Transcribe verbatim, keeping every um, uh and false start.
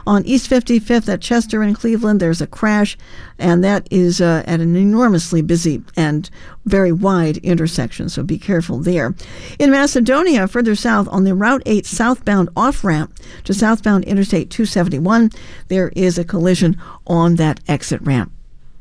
On East fifty-fifth at Chester and Cleveland, there's a crash, and that is uh, at an enormously busy and very wide intersection, so be careful there. In Macedonia, further south on the Route eight southbound off-ramp to southbound Interstate two seventy-one, there is a collision on that exit ramp.